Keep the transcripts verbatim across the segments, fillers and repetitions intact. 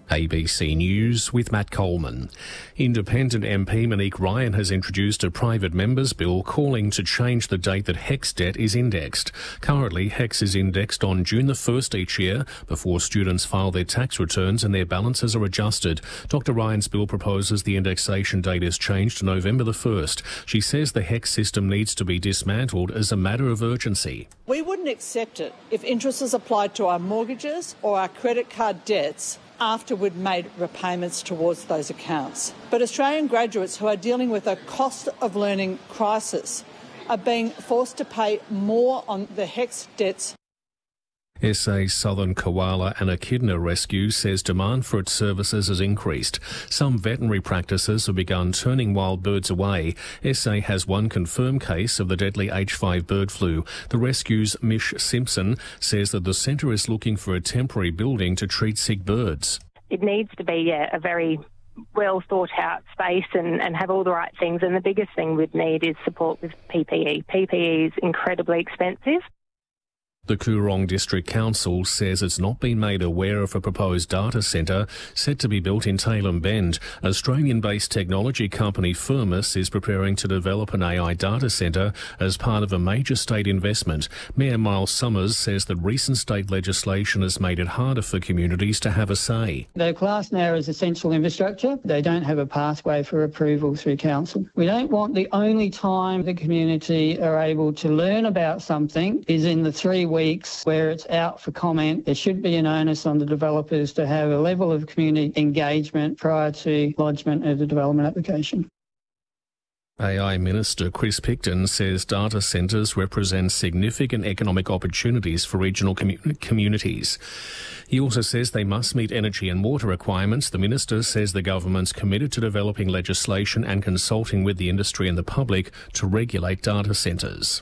A B C News with Matt Coleman. Independent M P Monique Ryan has introduced a private members bill calling to change the date that HECS debt is indexed. Currently, HECS is indexed on June the first each year before students file their tax returns and their balances are adjusted. Doctor Ryan's bill proposes the indexation date is changed to November the first. She says the HECS system needs to be dismantled as a matter of urgency. We wouldn't accept it if interest is applied to our mortgages or our credit card debts after we'd made repayments towards those accounts. But Australian graduates who are dealing with a cost of learning crisis are being forced to pay more on the HECS debts. S A Southern Koala and Echidna Rescue says demand for its services has increased. Some veterinary practices have begun turning wild birds away. S A has one confirmed case of the deadly H five bird flu. The rescue's Mish Simpson says that the centre is looking for a temporary building to treat sick birds. It needs to be a, a very well thought out space and, and have all the right things. And the biggest thing we'd need is support with P P E. P P E is incredibly expensive. The Coorong District Council says it's not been made aware of a proposed data centre set to be built in Tailem Bend. Australian-based technology company Firmus is preparing to develop an A I data centre as part of a major state investment. Mayor Miles Summers says that recent state legislation has made it harder for communities to have a say. They're classed now as essential infrastructure. They don't have a pathway for approval through council. We don't want the only time the community are able to learn about something is in the three weeks where it's out for comment. There should be an onus on the developers to have a level of community engagement prior to lodgement of the development application. A I Minister Chris Picton says data centres represent significant economic opportunities for regional commun- communities. He also says they must meet energy and water requirements. The Minister says the government's committed to developing legislation and consulting with the industry and the public to regulate data centres.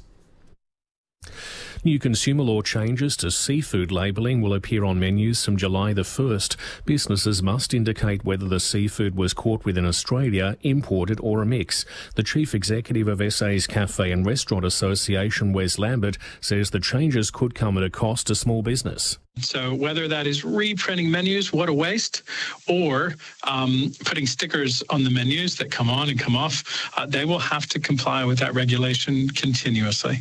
New consumer law changes to seafood labelling will appear on menus from July the first. Businesses must indicate whether the seafood was caught within Australia, imported or a mix. The Chief Executive of S A's Cafe and Restaurant Association, Wes Lambert, says the changes could come at a cost to small business. So whether that is reprinting menus, what a waste, or um, putting stickers on the menus that come on and come off, uh, they will have to comply with that regulation continuously.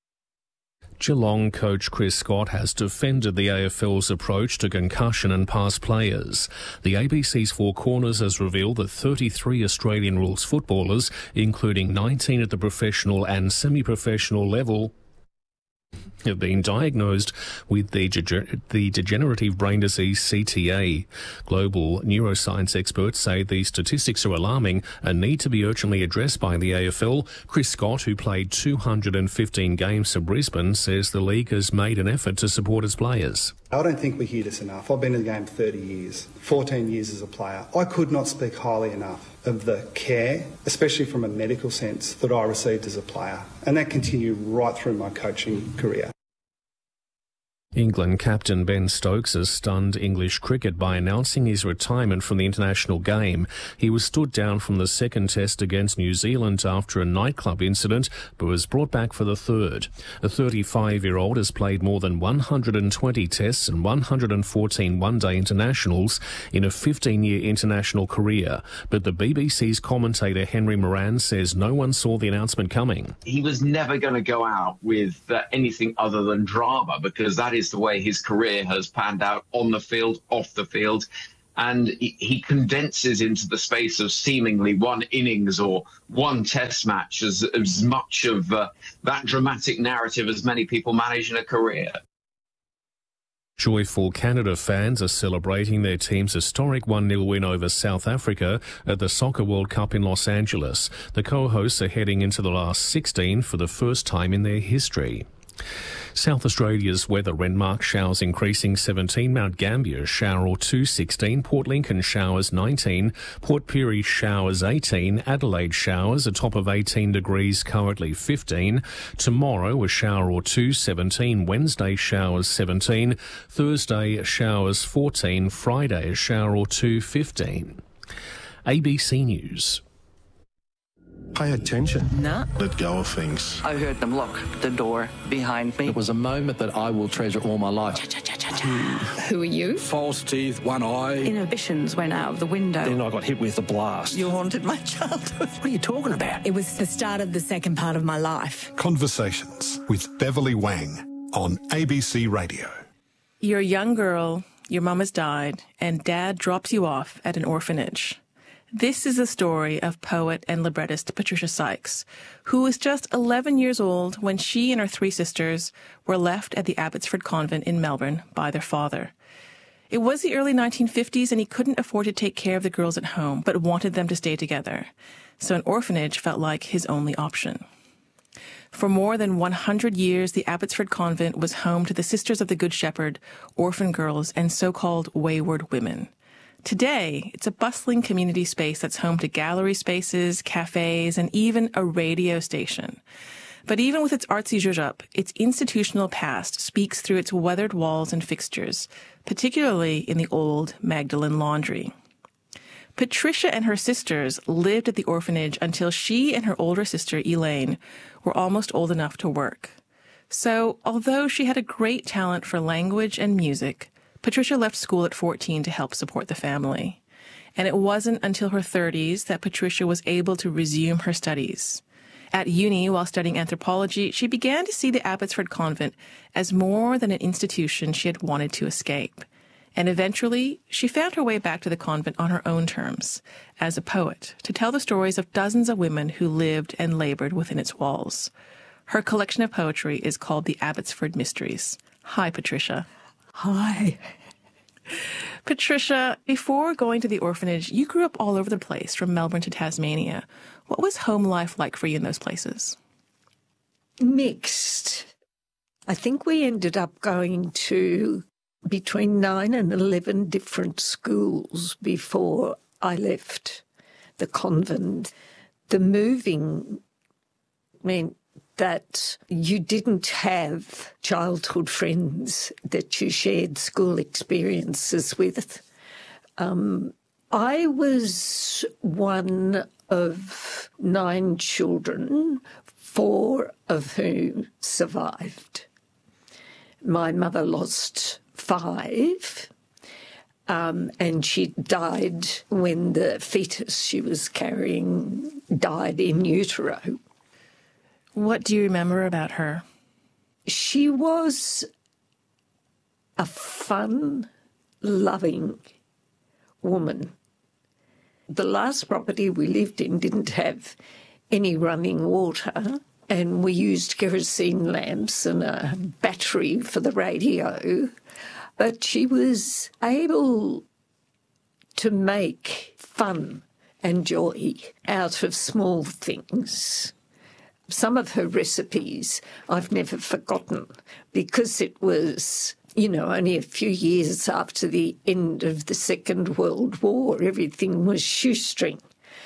Geelong coach Chris Scott has defended the A F L's approach to concussion and past players. The A B C's Four Corners has revealed that thirty-three Australian rules footballers, including nineteen at the professional and semi-professional level, have been diagnosed with the, dege- the degenerative brain disease C T A. Global neuroscience experts say these statistics are alarming and need to be urgently addressed by the A F L. Chris Scott, who played two hundred fifteen games for Brisbane, says the league has made an effort to support its players. I don't think we hear this enough. I've been in the game thirty years, fourteen years as a player. I could not speak highly enough of the care, especially from a medical sense, that I received as a player. And that continued right through my coaching career. England captain Ben Stokes has stunned English cricket by announcing his retirement from the international game. He was stood down from the second test against New Zealand after a nightclub incident, but was brought back for the third. The thirty-five-year-old has played more than one hundred twenty tests and one hundred fourteen one-day internationals in a fifteen-year international career. But the B B C's commentator Henry Moran says no one saw the announcement coming. He was never going to go out with uh, anything other than drama, because that is the way his career has panned out on the field, off the field. And he, he condenses into the space of seemingly one innings or one test match as, as much of uh, that dramatic narrative as many people manage in a career. Joyful Canada fans are celebrating their team's historic one nil win over South Africa at the Soccer World Cup in Los Angeles. The co-hosts are heading into the last sixteen for the first time in their history. South Australia's weather: Renmark showers increasing seventeen, Mount Gambier shower or two sixteen, Port Lincoln showers nineteen, Port Pirie showers eighteen, Adelaide showers a top of eighteen degrees, currently fifteen. Tomorrow a shower or two seventeen, Wednesday showers seventeen, Thursday showers fourteen, Friday a shower or two fifteen. A B C News. Pay attention. No. Let go of things. I heard them lock the door behind me. It was a moment that I will treasure all my life. Who are you? False teeth, one eye. Inhibitions went out of the window. Then I got hit with a blast. You haunted my childhood. What are you talking about? It was the start of the second part of my life. Conversations with Beverly Wang on A B C Radio. You're a young girl, your mum has died, and Dad drops you off at an orphanage. This is the story of poet and librettist Patricia Sykes, who was just eleven years old when she and her three sisters were left at the Abbotsford Convent in Melbourne by their father. It was the early nineteen fifties, and he couldn't afford to take care of the girls at home, but wanted them to stay together. So an orphanage felt like his only option. For more than one hundred years, the Abbotsford Convent was home to the Sisters of the Good Shepherd, orphan girls, and so-called wayward women. Today, it's a bustling community space that's home to gallery spaces, cafes, and even a radio station. But even with its artsy zhuzh-up, its institutional past speaks through its weathered walls and fixtures, particularly in the old Magdalen Laundry. Patricia and her sisters lived at the orphanage until she and her older sister, Elaine, were almost old enough to work. So, although she had a great talent for language and music, Patricia left school at fourteen to help support the family. And it wasn't until her thirties that Patricia was able to resume her studies. At uni, while studying anthropology, she began to see the Abbotsford Convent as more than an institution she had wanted to escape. And eventually, she found her way back to the convent on her own terms, as a poet, to tell the stories of dozens of women who lived and labored within its walls. Her collection of poetry is called The Abbotsford Mysteries. Hi, Patricia. Hi. Patricia, before going to the orphanage, you grew up all over the place, from Melbourne to Tasmania. What was home life like for you in those places? Mixed. I think we ended up going to between nine and eleven different schools before I left the convent. The moving meant that you didn't have childhood friends that you shared school experiences with. Um, I was one of nine children, four of whom survived. My mother lost five, um, and she died when the fetus she was carrying died in utero. What do you remember about her? She was a fun, loving woman. The last property we lived in didn't have any running water, and we used kerosene lamps and a battery for the radio. But she was able to make fun and joy out of small things. Some of her recipes I've never forgotten because it was, you know, only a few years after the end of the Second World War. Everything was shoestring.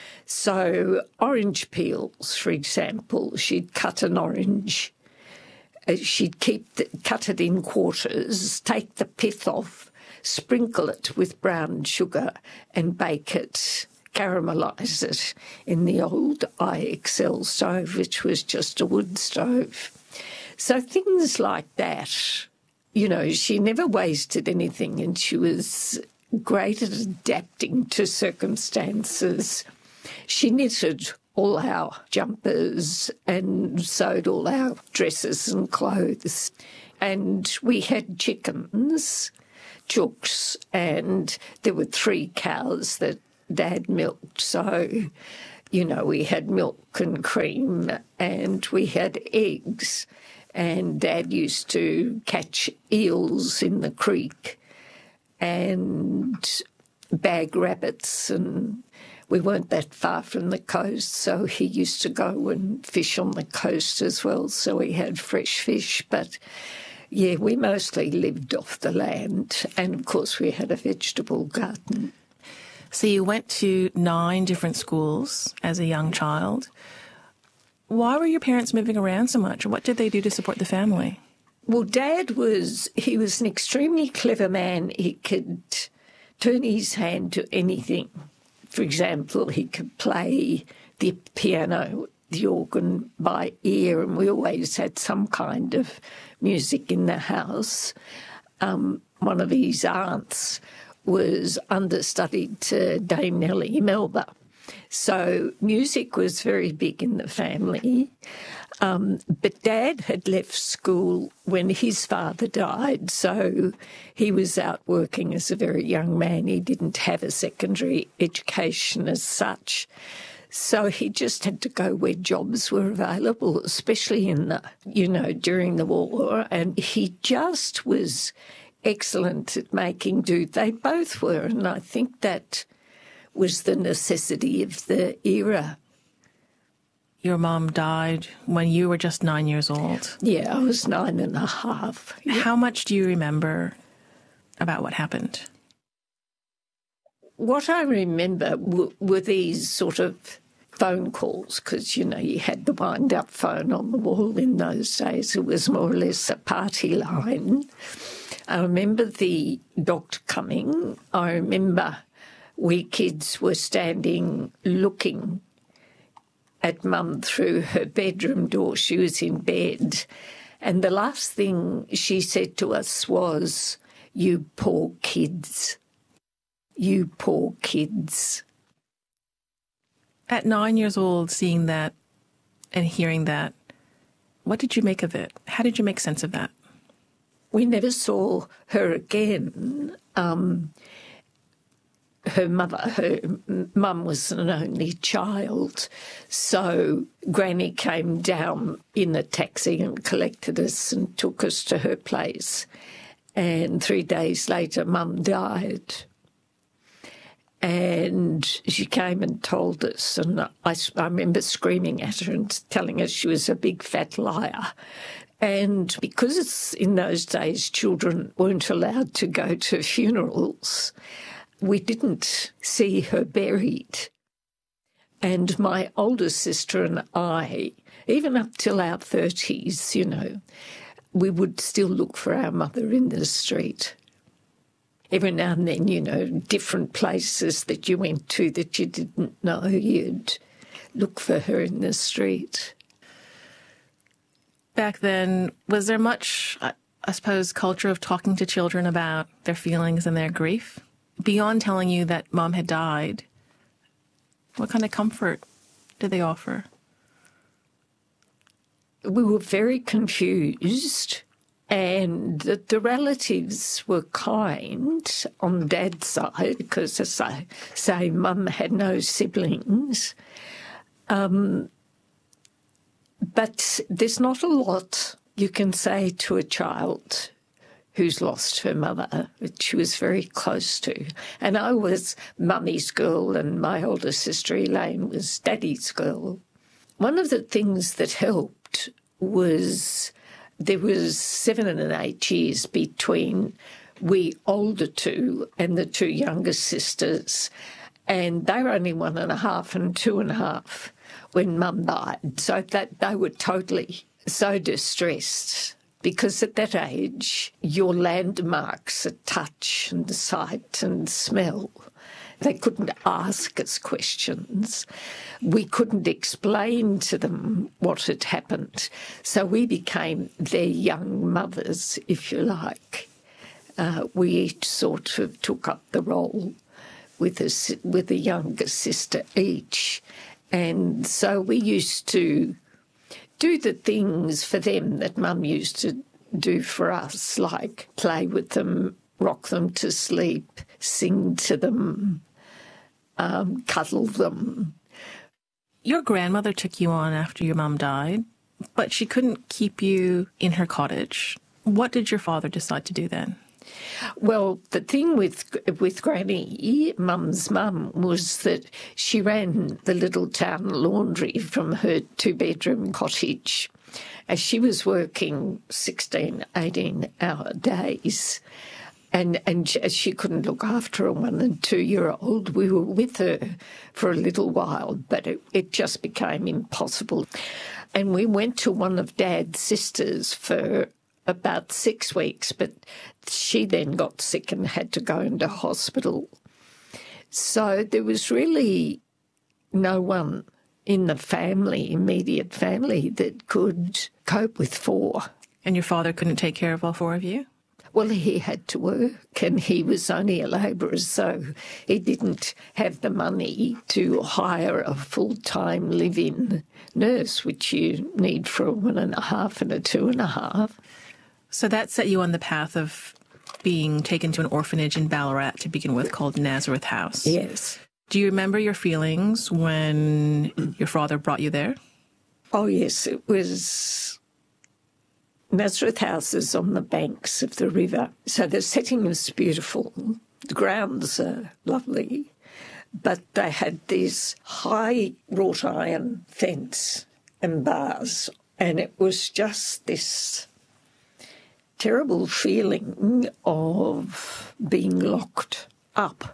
So orange peels, for example, she'd cut an orange. She'd keep the, cut it in quarters, take the pith off, sprinkle it with brown sugar and bake it. Caramelise it in the old I X L stove, which was just a wood stove. So things like that, you know, she never wasted anything, and she was great at adapting to circumstances. She knitted all our jumpers and sewed all our dresses and clothes. And we had chickens, chooks, and there were three cows that Dad milked, so, you know, we had milk and cream and we had eggs, and Dad used to catch eels in the creek and bag rabbits, and we weren't that far from the coast, so he used to go and fish on the coast as well, so we had fresh fish. But yeah, we mostly lived off the land, and of course we had a vegetable garden. So you went to nine different schools as a young child. Why were your parents moving around so much? What did they do to support the family? Well, Dad was, he was an extremely clever man. He could turn his hand to anything. For example, he could play the piano, the organ by ear, and we always had some kind of music in the house. Um, one of his aunts was understudy to Dame Nellie Melba. So music was very big in the family. Um, but Dad had left school when his father died, so he was out working as a very young man. He didn't have a secondary education as such. So he just had to go where jobs were available, especially in the, you know, during the war. And he just was excellent at making do. They both were, and I think that was the necessity of the era. Your mom died when you were just nine years old. Yeah, I was nine and a half. Yeah. How much do you remember about what happened? What I remember w- were these sort of phone calls, because, you know, you had the wind-up phone on the wall in those days. It was more or less a party line. I remember the doctor coming. I remember we kids were standing looking at Mum through her bedroom door. She was in bed. And the last thing she said to us was, "You poor kids. You poor kids." At nine years old, seeing that and hearing that, what did you make of it? How did you make sense of that? We never saw her again. Um, her mother, her mum was an only child, so Granny came down in a taxi and collected us and took us to her place. And three days later, Mum died. And she came and told us, and I, I remember screaming at her and telling her she was a big fat liar. And because it's in those days children weren't allowed to go to funerals, we didn't see her buried. And my older sister and I, even up till our thirties, you know, we would still look for our mother in the street. Every now and then, you know, different places that you went to that you didn't know, you'd look for her in the street. Back then, was there much, I suppose, culture of talking to children about their feelings and their grief? Beyond telling you that Mom had died, what kind of comfort did they offer? We were very confused. And the, the relatives were kind on Dad's side because, as I say, Mum had no siblings. Um, but there's not a lot you can say to a child who's lost her mother, which she was very close to. And I was Mummy's girl and my older sister Elaine was Daddy's girl. One of the things that helped was there was seven and eight years between we older two and the two younger sisters, and they were only one and a half and two and a half when Mum died. So that they were totally so distressed because at that age your landmarks are touch and sight and smell. They couldn't ask us questions. We couldn't explain to them what had happened. So we became their young mothers, if you like. Uh, we each sort of took up the role with a, with a younger sister each. And so we used to do the things for them that Mum used to do for us, like play with them, rock them to sleep, sing to them, um, cuddle them. Your grandmother took you on after your mum died, but she couldn't keep you in her cottage. What did your father decide to do then? Well, the thing with with Granny, Mum's mum, was that she ran the little town laundry from her two-bedroom cottage. As she was working sixteen, eighteen-hour days, and, and she couldn't look after a one- and two-year-old. We were with her for a little while, but it, it just became impossible. And we went to one of Dad's sisters for about six weeks, but she then got sick and had to go into hospital. So there was really no one in the family, immediate family, that could cope with four. And your father couldn't take care of all four of you? Well, he had to work, and he was only a labourer, so he didn't have the money to hire a full-time live-in nurse, which you need for a one and a half and a two and a half. So that set you on the path of being taken to an orphanage in Ballarat to begin with called Nazareth House. Yes. Do you remember your feelings when your father brought you there? Oh, yes, it was... Nazareth House is on the banks of the river, so the setting is beautiful. The grounds are lovely, but they had this high wrought iron fence and bars, and it was just this terrible feeling of being locked up.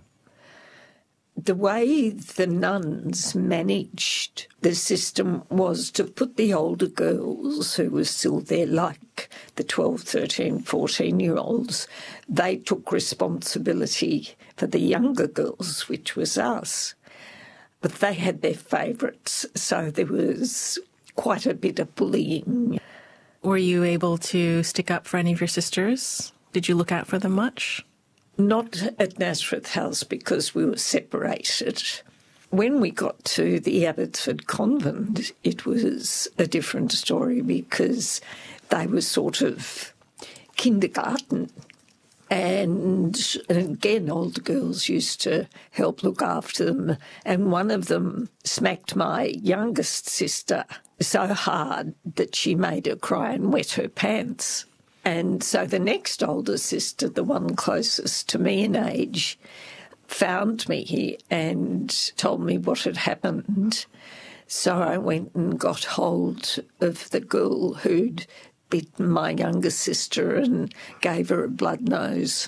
The way the nuns managed the system was to put the older girls, who were still there, like the twelve, thirteen, fourteen-year-olds, they took responsibility for the younger girls, which was us. But they had their favourites, so there was quite a bit of bullying. Were you able to stick up for any of your sisters? Did you look out for them much? Not at Nazareth House because we were separated. When we got to the Abbotsford Convent, it was a different story because they were sort of kindergarten. And, and again, older girls used to help look after them. And one of them smacked my youngest sister so hard that she made her cry and wet her pants. And so the next older sister, the one closest to me in age, found me and told me what had happened. So I went and got hold of the girl who'd bitten my younger sister and gave her a blood nose.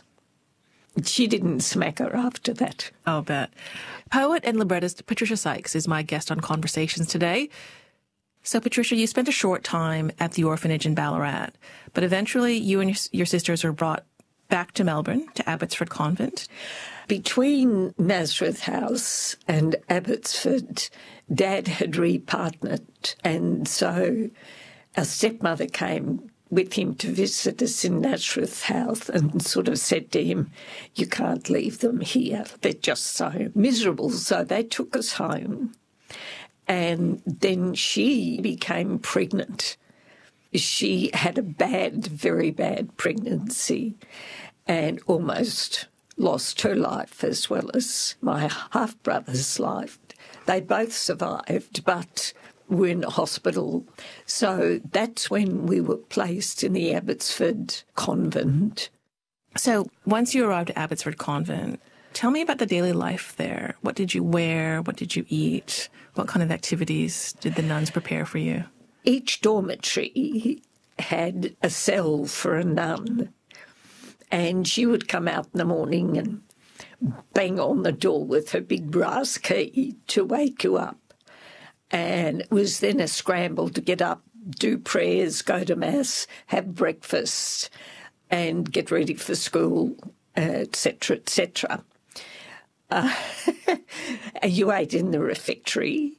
She didn't smack her after that. I'll bet. Poet and librettist Patricia Sykes is my guest on Conversations today. So, Patricia, you spent a short time at the orphanage in Ballarat, but eventually you and your, your sisters were brought back to Melbourne, to Abbotsford Convent. Between Nazareth House and Abbotsford, Dad had repartnered, and so our stepmother came with him to visit us in Nazareth House and sort of said to him, you can't leave them here. They're just so miserable. So they took us home. And then she became pregnant. She had a bad, very bad pregnancy and almost lost her life as well as my half-brother's life. They both survived, but were in hospital. So that's when we were placed in the Abbotsford Convent. So once you arrived at Abbotsford Convent, tell me about the daily life there. What did you wear? What did you eat? What kind of activities did the nuns prepare for you? Each dormitory had a cell for a nun, and she would come out in the morning and bang on the door with her big brass key to wake you up. And it was then a scramble to get up, do prayers, go to Mass, have breakfast, and get ready for school, et cetera, et cetera. Uh, you ate in the refectory,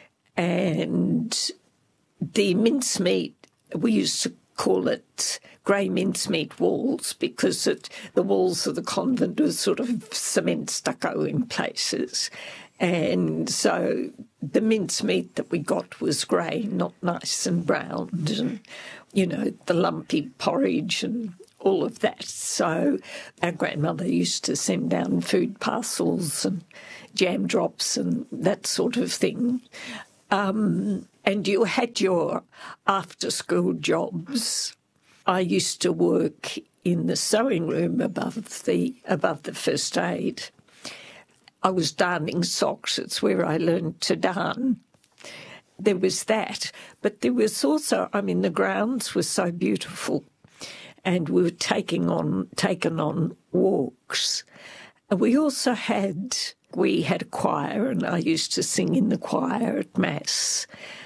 and the mincemeat, we used to call it grey mincemeat walls because it, the walls of the convent were sort of cement stucco in places. And so the mincemeat that we got was grey, not nice and browned, and, you know, the lumpy porridge and all of that. So our grandmother used to send down food parcels and jam drops and that sort of thing. Um, and you had your after-school jobs. I used to work in the sewing room above the above the first aid. I was darning socks. It's where I learned to darn. There was that. But there was also, I mean, the grounds were so beautiful, and we were taking on, taken on walks. And we also had, we had a choir, and I used to sing in the choir at Mass.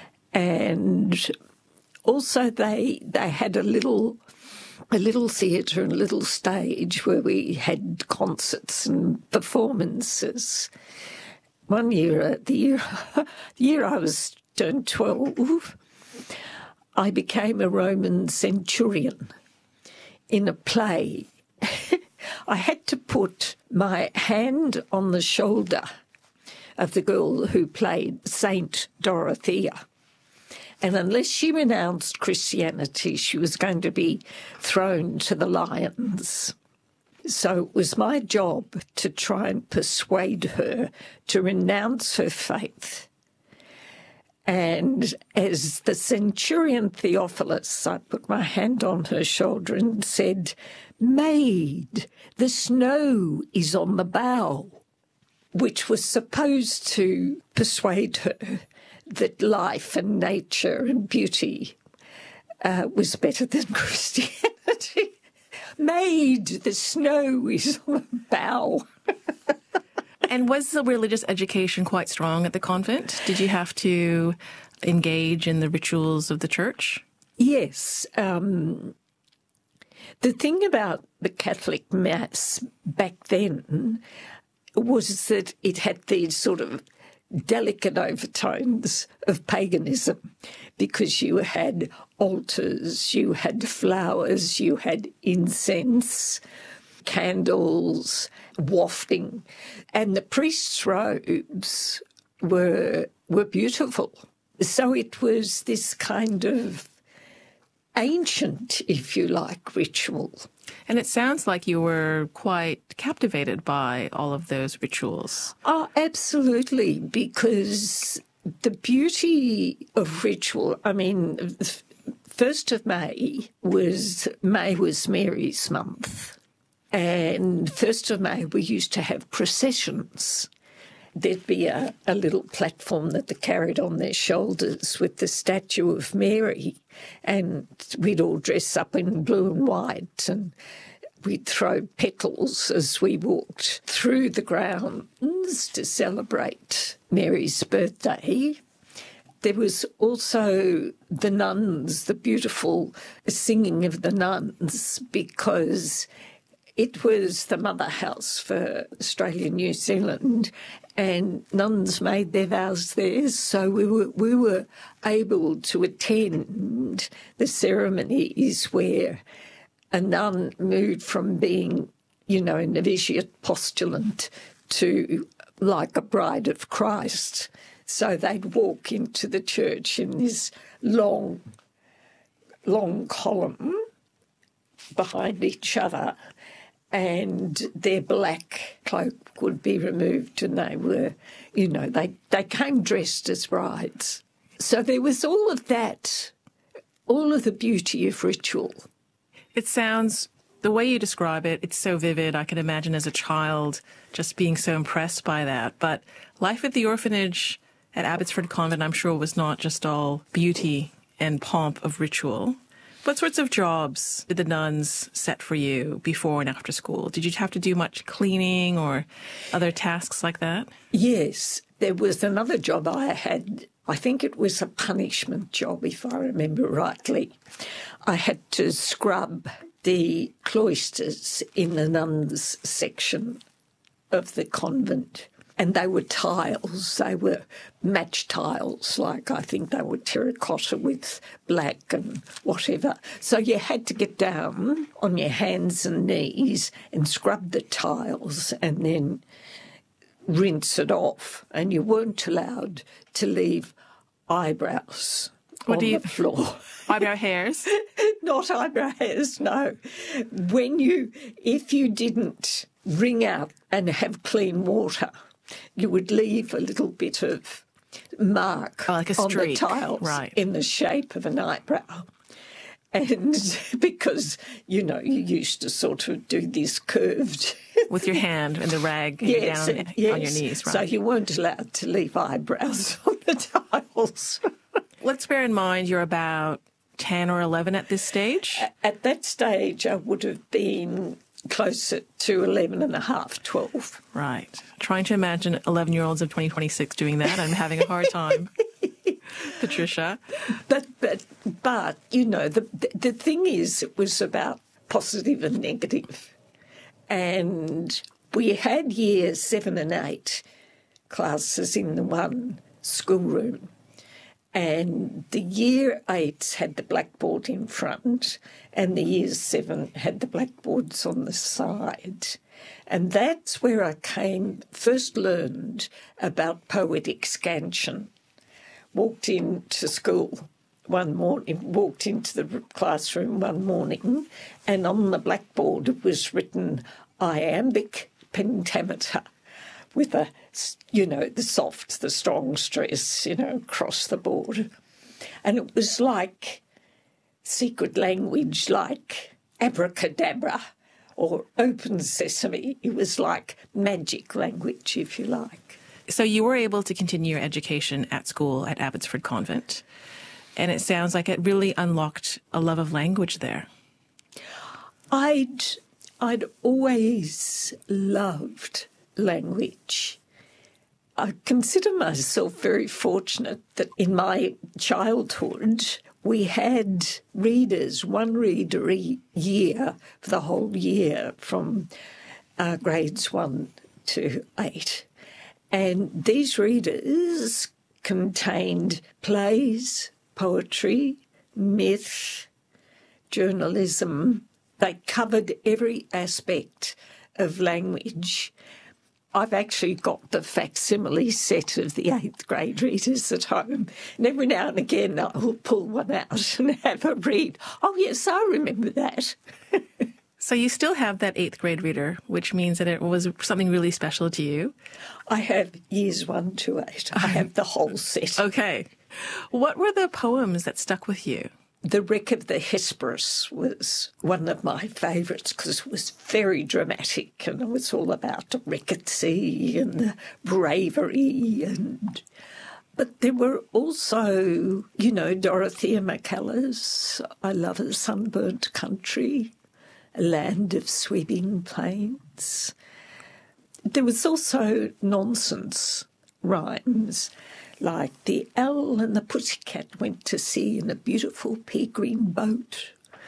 And also they they had a little a little theatre and a little stage where we had concerts and performances. one year, the year, the year I was turned twelve, I became a Roman centurion in a play. I had to put my hand on the shoulder of the girl who played Saint Dorothea. And unless she renounced Christianity, she was going to be thrown to the lions. So it was my job to try and persuade her to renounce her faith. And as the centurion Theophilus, I put my hand on her shoulder and said, "Maid, the snow is on the bough," which was supposed to persuade her that life and nature and beauty uh, was better than Christianity. Maid, the snow is on the bough. And was the religious education quite strong at the convent? Did you have to engage in the rituals of the church? Yes. Um, the thing about the Catholic Mass back then was that it had these sort of delicate overtones of paganism, because you had altars, you had flowers, you had incense, candles, wafting, and the priests' robes were were beautiful. So it was this kind of ancient, if you like, ritual. And it sounds like you were quite captivated by all of those rituals. Oh, absolutely, because the beauty of ritual, I mean, first of May was, May was Mary's month. And first of May, we used to have processions. There'd be a, a little platform that they carried on their shoulders with the statue of Mary, and we'd all dress up in blue and white, and we'd throw petals as we walked through the grounds to celebrate Mary's birthday. There was also the nuns, the beautiful singing of the nuns, because it was the mother house for Australia and New Zealand, and nuns made their vows there, so we were we were able to attend the ceremonies where a nun moved from being, you know, a novitiate postulant to like a bride of Christ. So they'd walk into the church in this long, long column behind each other, and their black cloak would be removed, and they were, you know, they, they came dressed as brides. So there was all of that, all of the beauty of ritual. It sounds, the way you describe it, it's so vivid. I can imagine as a child just being so impressed by that. But life at the orphanage at Abbotsford Convent, I'm sure, was not just all beauty and pomp of ritual. What sorts of jobs did the nuns set for you before and after school? Did you have to do much cleaning or other tasks like that? Yes. There was another job I had. I think it was a punishment job, if I remember rightly. I had to scrub the cloisters in the nuns' section of the convent. And they were tiles, they were match tiles, like I think they were terracotta with black and whatever. So you had to get down on your hands and knees and scrub the tiles and then rinse it off. And you weren't allowed to leave eyebrows what on do you, the floor. Eyebrow hairs? Not eyebrow hairs, no. When you, if you didn't wring out and have clean water, you would leave a little bit of mark oh, like a on streak. the tiles right. in the shape of an eyebrow. And because, you know, you used to sort of do this curved... With your hand and the rag yes, down yes. on your knees, right? So you weren't allowed to leave eyebrows on the tiles. Let's bear in mind you're about ten or eleven at this stage. At that stage, I would have been closer to eleven and a half, twelve. Right. Trying to imagine eleven-year-olds of twenty twenty-six doing that. I'm having a hard time. Patricia. But, but, but you know, the, the thing is, it was about positive and negative. And we had years seven and eight classes in the one schoolroom. And the year eights had the blackboard in front and the year seven had the blackboards on the side. And that's where I came, first learned about poetic scansion. Walked into school one morning, walked into the classroom one morning, and on the blackboard it was written iambic pentameter with a, you know, the soft, the strong stress, you know, across the board. And it was like secret language, like abracadabra or open sesame. It was like magic language, if you like. So you were able to continue your education at school at Abbotsford Convent, and it sounds like it really unlocked a love of language there. I'd, I'd always loved language. I consider myself very fortunate that in my childhood we had readers, one reader a year for the whole year from uh, grades one to eight. And these readers contained plays, poetry, myth, journalism. They covered every aspect of language. I've actually got the facsimile set of the eighth grade readers at home. And every now and again I'll pull one out and have a read. Oh, yes, I remember that. So you still have that eighth grade reader, which means that it was something really special to you. I have years one to eight. I have the whole set. Okay. What were the poems that stuck with you? The Wreck of the Hesperus was one of my favourites because it was very dramatic and it was all about the wreck at sea and the bravery. and. But there were also, you know, Dorothea Mackellar's I Love a Sunburnt Country, A Land of Sweeping Plains. There was also nonsense rhymes, like the owl and the pussycat went to sea in a beautiful pea-green boat.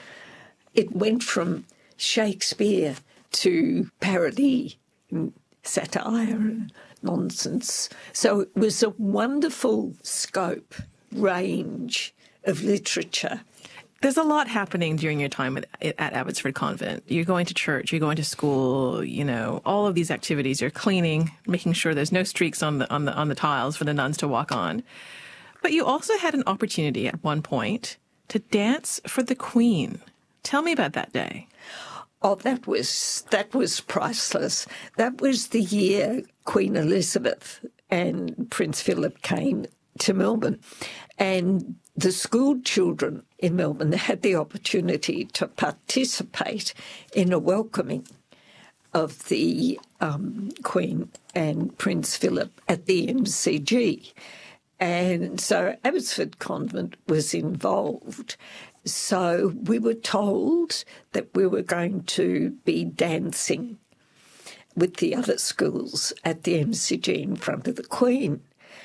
It went from Shakespeare to parody and satire and nonsense. So it was a wonderful scope, range of literature. There's a lot happening during your time at, at Abbotsford Convent. You're going to church, you're going to school, you know, all of these activities. You're cleaning, making sure there's no streaks on the on the on the tiles for the nuns to walk on. But you also had an opportunity at one point to dance for the Queen. Tell me about that day. Oh, that was that was priceless. That was the year Queen Elizabeth and Prince Philip came to Melbourne, and the school children in Melbourne had the opportunity to participate in a welcoming of the um, Queen and Prince Philip at the M C G. And so Abbotsford Convent was involved. So we were told that we were going to be dancing with the other schools at the M C G in front of the Queen.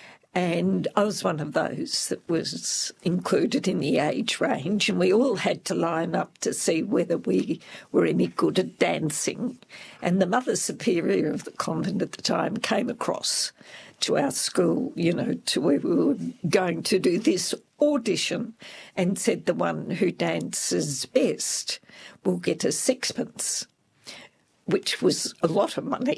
And I was one of those that was included in the age range, and we all had to line up to see whether we were any good at dancing. And the Mother Superior of the convent at the time came across to our school, you know, to where we were going to do this audition, and said the one who dances best will get a sixpence, which was a lot of money.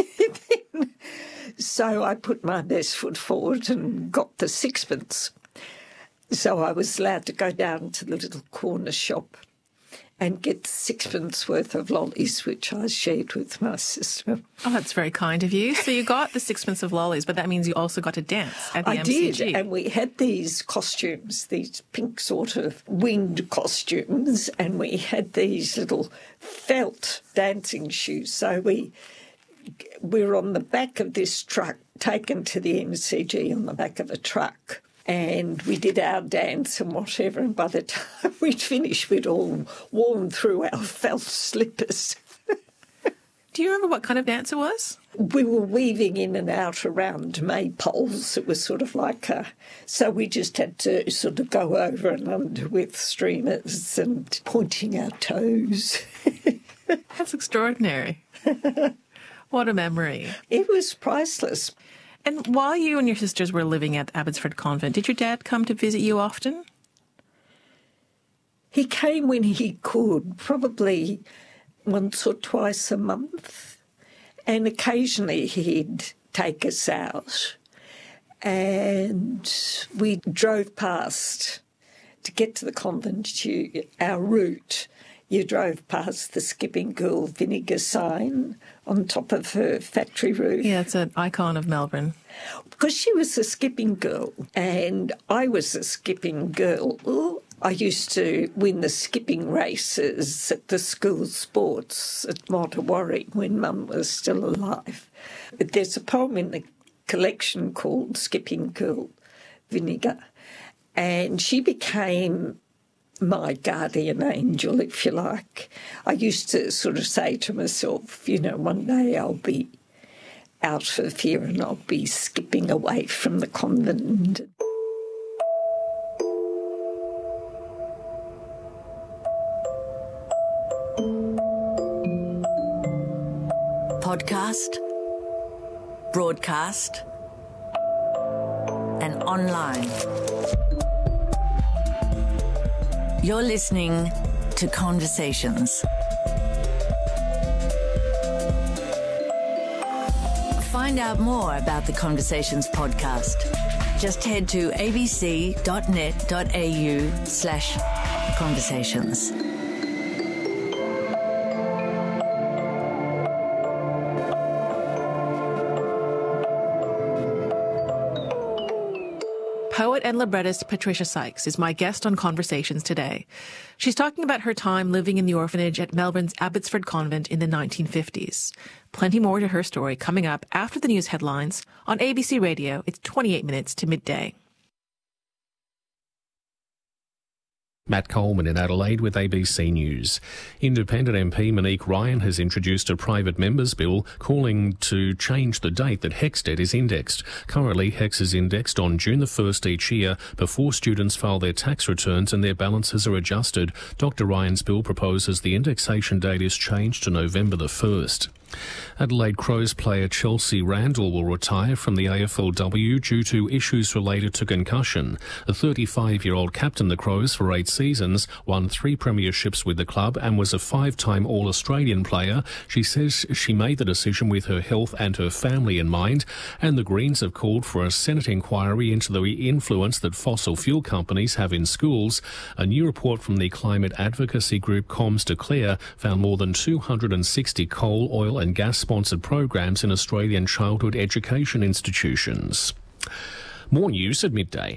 So I put my best foot forward and got the sixpence. So I was allowed to go down to the little corner shop and get sixpence worth of lollies, which I shared with my sister. Oh, that's very kind of you. So you got the sixpence of lollies, but that means you also got to dance at the I M C G. I did, and we had these costumes, these pink sort of winged costumes, and we had these little felt dancing shoes. So we... we were on the back of this truck, taken to the M C G on the back of a truck, and we did our dance and whatever, and by the time we'd finished, we'd all worn through our felt slippers. Do you remember what kind of dance it was? We were weaving in and out around maypoles. It was sort of like a... So we just had to sort of go over and under with streamers and pointing our toes. That's extraordinary. What a memory. It was priceless. And while you and your sisters were living at Abbotsford Convent, did your dad come to visit you often? He came when he could, probably once or twice a month. And occasionally he'd take us out. And we drove past to get to the convent. You, our route, you drove past the Skipping Girl vinegar sign on top of her factory roof. Yeah, it's an icon of Melbourne. Because she was a skipping girl and I was a skipping girl. I used to win the skipping races at the school sports at Mottawarri when Mum was still alive. There's a poem in the collection called Skipping Girl Vinegar, and she became my guardian angel, if you like. I used to sort of say to myself, you know, one day I'll be out of here and I'll be skipping away from the convent. Podcast, broadcast, and online. You're listening to Conversations. Find out more about the Conversations podcast. Just head to abc.net.au slash conversations. Poet and librettist Patricia Sykes is my guest on Conversations today. She's talking about her time living in the orphanage at Melbourne's Abbotsford Convent in the nineteen fifties. Plenty more to her story coming up after the news headlines on A B C Radio. It's twenty-eight minutes to midday. Matt Coleman in Adelaide with A B C News. Independent M P Monique Ryan has introduced a private members bill calling to change the date that HECS debt is indexed. Currently, HECS is indexed on June the first each year before students file their tax returns and their balances are adjusted. Doctor Ryan's bill proposes the indexation date is changed to November the first. Adelaide Crows player Chelsea Randall will retire from the A F L W due to issues related to concussion. The thirty-five-year-old captained the Crows for eight seasons, won three premierships with the club and was a five-time All-Australian player. She says she made the decision with her health and her family in mind, and the Greens have called for a Senate inquiry into the influence that fossil fuel companies have in schools. A new report from the climate advocacy group Comms Declare found more than two hundred sixty coal, oil and gas-sponsored programs in Australian childhood education institutions. More news at midday.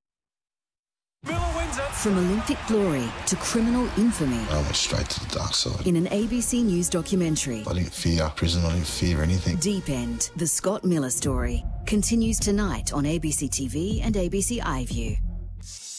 From Olympic glory to criminal infamy. I went straight to the dark side. In an A B C News documentary. I didn't fear prison, I didn't fear anything. Deep End, the Scott Miller story, continues tonight on A B C T V and A B C iView.